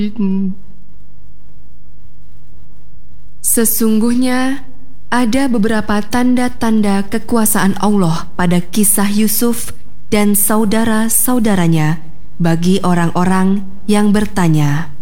Sesungguhnya ada beberapa tanda-tanda kekuasaan Allah pada kisah Yusuf dan saudara-saudaranya bagi orang-orang yang bertanya.